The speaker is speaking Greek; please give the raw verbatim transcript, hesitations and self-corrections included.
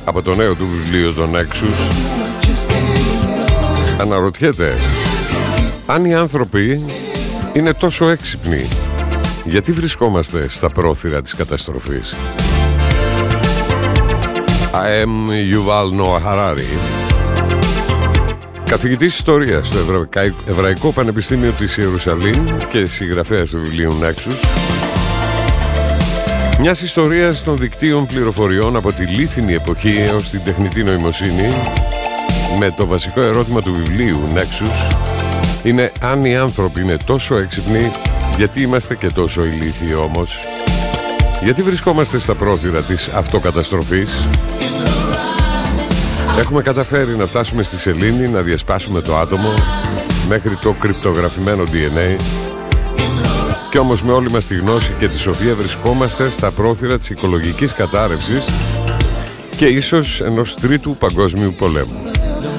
από το νέο του βιβλίο των Nexus, αναρωτιέται αν οι άνθρωποι είναι τόσο έξυπνοι, γιατί βρισκόμαστε στα πρόθυρα της καταστροφής. I am Yuval Noah Harari, καθηγητής ιστορίας στο Εβραϊκό Πανεπιστήμιο της Ιερουσαλήμ και συγγραφέας του βιβλίου Nexus, μιας ιστορίας των δικτύων πληροφοριών από τη λίθινη εποχή έως την τεχνητή νοημοσύνη, με το βασικό ερώτημα του βιβλίου Nexus είναι αν οι άνθρωποι είναι τόσο έξυπνοι, γιατί είμαστε και τόσο ηλίθιοι όμως. Γιατί βρισκόμαστε στα πρόθυρα της αυτοκαταστροφής. Έχουμε καταφέρει να φτάσουμε στη σελήνη, να διασπάσουμε το άτομο μέχρι το κρυπτογραφημένο ντι εν έι, και όμως με όλη μας τη γνώση και τη σοφία βρισκόμαστε στα πρόθυρα της οικολογικής κατάρρευσης και ίσως ενός τρίτου παγκόσμιου πολέμου.